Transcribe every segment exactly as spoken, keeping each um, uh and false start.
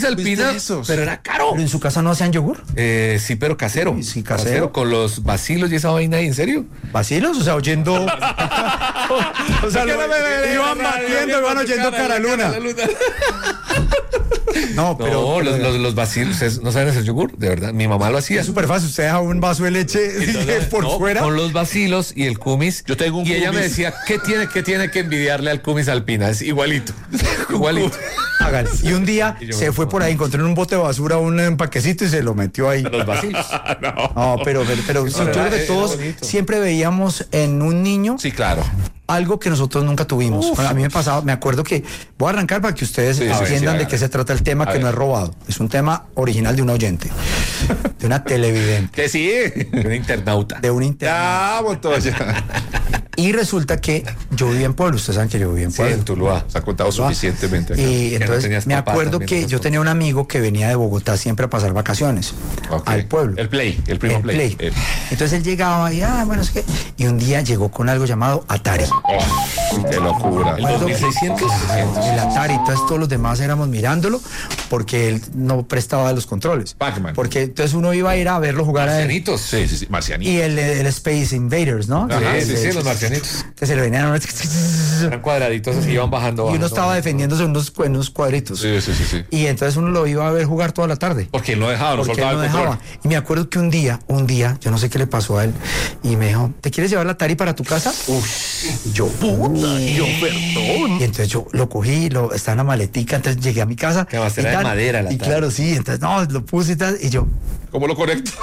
alpina, pero era caro. ¿Pero en su casa no hacían yogur? Eh, sí, pero casero. Sí, sí, casero. casero. Con los vacilos y esa vaina, ¿en serio? ¿Vacilos? O sea, oyendo... o sea, lo, iban batiendo, iban oyendo Cara Luna. No, pero... No, los, los, los vacilos, ¿ustedes no saben hacer yogur? De verdad, mi mamá lo hacía. Es súper fácil, usted deja un vaso de leche Entonces, por no, fuera. Con los vacilos y el kumis. Yo tengo un Y kumis. ella me decía, ¿qué tiene, qué tiene que envidiarle al kumis alpina? Es igualito, igualito. Hágale. Y un día y se fue por ahí, encontró en un bote de basura un empaquecito y se lo metió ahí. Los vacilos. no. no, pero, pero, pero sí, yo creo que todos siempre veíamos en un niño. Sí, claro. Algo que nosotros nunca tuvimos. Bueno, a mí me pasaba, me acuerdo que voy a arrancar para que ustedes sí, entiendan ver, sí, de qué se trata el tema, que ver. No es robado. Es un tema original de un oyente, de una televidente. Que sí, de un internauta. De un internauta. Ah, Montoya. Y resulta que yo vivía en Pueblo, ustedes saben que yo vivía en Pueblo. Sí, en Tuluá. Se ha contado Tuluá. Suficientemente. Acá. Y entonces no me acuerdo que yo tenía un amigo que venía de Bogotá siempre a pasar vacaciones okay. al pueblo. El Play, el primo el Play. play. El... Entonces él llegaba y, ah, bueno, es que... Y un día llegó con algo llamado Atari. Oh, qué locura. ¿El dos mil seiscientos? El Atari, entonces todos los demás éramos mirándolo porque él no prestaba los controles. Pac-Man. Porque entonces uno iba a ir a verlo jugar marcianitos. a él. Sí, sí, sí, marcianitos. Y el, el Space Invaders, ¿no? Ajá, el, sí, el, sí, el, los marcianitos. Que se le venían a... Eran cuadraditos así, iban bajando. Y uno bajando, estaba bajando. defendiéndose en unos, en unos cuadritos. Sí, sí, sí, sí. Y entonces uno lo iba a ver jugar toda la tarde. Porque él no dejaba, no Porque soltaba él no el dejaba. control. Y me acuerdo que un día, un día, yo no sé qué le pasó a él, y me dijo, ¿te quieres llevar la Atari para tu casa? Uf. Y yo, puta, y yo, perdón. Y entonces yo lo cogí, lo, estaba en la maletica, entonces llegué a mi casa. Que más era de madera la Y Atari. claro, sí, entonces no, lo puse y tal, y yo. ¿Cómo lo conecto?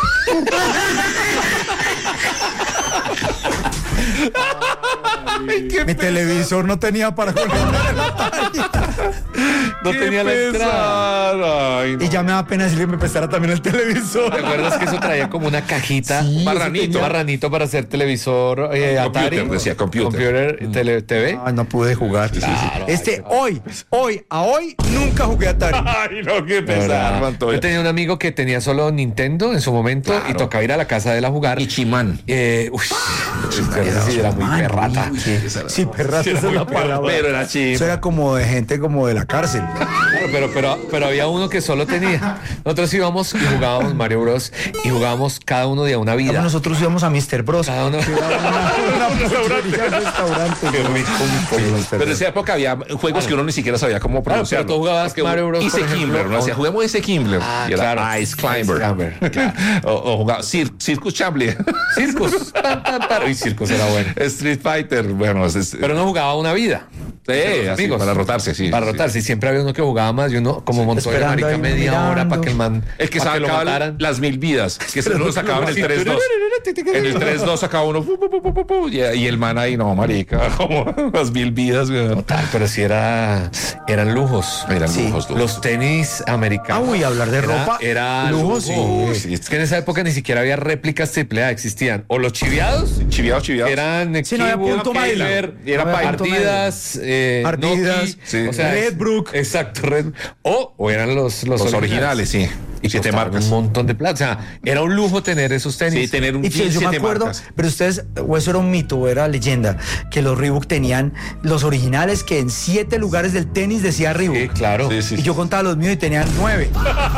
Ay, mi televisor no tenía para conectar el Atari. No tenía la entrada. Ay, no. Y ya me da pena decirle que me prestara también el televisor. ¿Te acuerdas que eso traía como una cajita? Sí, barranito. Barranito para hacer televisor, eh, Atari. Computer, decía computer. Computer, tele, T V. Ay, no pude jugar. Claro, este, ay, hoy, hoy, a hoy, nunca jugué Atari. Ay, no, qué pesar, Montoya. Yo tenía un amigo que tenía solo Nintendo en su momento Claro. y tocaba ir a la casa de él a jugar. Ichiman. Eh, uy, era, sí, era muy perrata. Sí, perrata, Sí, esa es la palabra. Pero era chido. Eso era como de gente como de la cárcel. Claro, pero, pero, pero había uno que solo tenía. Nosotros íbamos y jugábamos Mario Bros. Y jugábamos cada uno de una vida. Nosotros íbamos a mister Bros. Cada uno. Un restaurante. restaurante. Qué rico, mi Pero en esa época había juegos que uno ni siquiera sabía cómo pronunciar. pero tú jugabas Mario Bros, Ice por ejemplo, Kimbler, ¿no? o- Decía, juguemos Ice Kimbler. Ah, Y era claro. Ice Climber. Ice Climber, claro. o, o jugaba Cir Circus Chambly. Circus. Tan, tan, tan. Uy, Circus era bueno. Street Fighter. Bueno, es, es, Pero no jugaba una vida. sí, así, amigos. para rotarse, sí. Para sí. rotarse. Y siempre había uno que jugaba más y uno como montó de Esperando marica ahí, media mirando. hora para que el man. El que pa' lo sacaba mataran. las mil vidas, que se lo sacaba en el tres dos. En el tres dos sacaba uno pu, pu, pu, pu, pu, pu, y, y el man ahí, no, marica, como las mil vidas. güey. Total, pero sí era, eran lujos. Eran Sí. lujos, lujos. Los tenis americanos. Ah, uy, hablar de Era- ropa. Era Lujos, lujo. sí. Es que en esa época ni siquiera había réplicas triple A, existían. O los chiviados, Chiviados, chiviados. que eran Sí, no había Keyboard, punto medio. Kaiser, Y era No había punto Partidas, eh, Partidas, Noki, sí. o sea, Redbrook. Exacto, Red. O, o eran los, los, Los originales, sí. Y siete Costaban marcas. un montón de plata. O sea, era un lujo tener esos tenis. Sí, tener un Y que yo me siete acuerdo, marcas. pero ustedes, o eso era un mito, o era leyenda, que los Reebok tenían los originales que en siete lugares del tenis decía Reebok. Sí, claro. Sí, sí. Y yo contaba los míos y tenían nueve.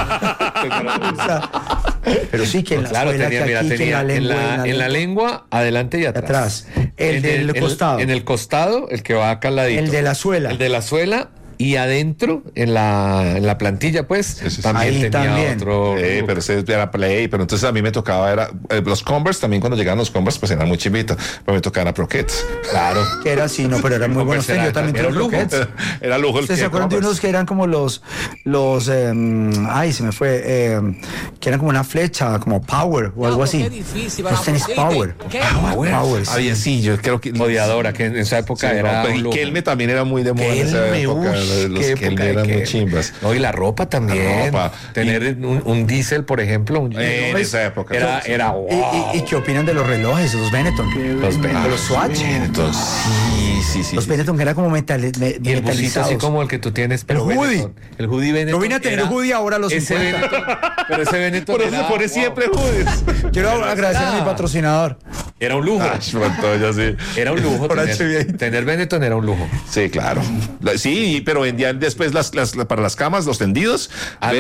O sea, pero sí que en la Claro, suela, tenía, que mira, aquí, que tenía en la lengua, en la, en la lengua, adelante y atrás. atrás. El En del en costado. En el costado, el que va acá al ladito. El de la suela. El de la suela. Y adentro, en la, en la plantilla, pues, sí, sí. también Ahí tenía también. otro. Eh, pero ese era Play, pero entonces a mí me tocaba, era eh, los Converse también, cuando llegaban los Converse, pues eran muy chivitos, pero me tocaban a Proquets. Claro. Que era así, no, pero eran muy buenos Converse tenis. Yo era- también era tuve un lujo. Croquettes. Era lujo el ¿Ustedes se que acuerdan de Converse. unos que eran como los, los, eh, ay, se me fue, eh, que eran como una flecha, como Power o algo así? Los tenis Power. Power. Power, sí. Ah, bien, sí, yo creo que... Odiadora, que en esa Sí, época no, era. pero un y lujo. Kelme también era muy de moda en esa Kelme, época. uy, Los qué Kelme época de eran muy Kelme. chimbas. No, y la ropa también. La ropa. Tener un, un diésel, por ejemplo. Un, En esa época. Era, Sí. era ¿Y, wow. y, y qué opinan de los relojes, los Benetton? Los Benetton. De los Swatch. Entonces, sí, sí, sí. Los sí. Benetton que eran como metal, me- Y el busito metalizados. así como el que tú tienes. Pero El hoodie. Benetton. El hoodie Benetton. Yo vine a tener era- hoodie ahora a los ese cincuenta. Benetton, pero ese Benetton Por eso era, se pone wow. siempre hoodies. Quiero agradecer a mi nada. patrocinador. Era un lujo. Ah, Montoya, sí. Era un lujo. Tener, tener Benetton era un lujo. Sí, claro. Sí, pero vendían después las, las para las camas, los tendidos. Ah,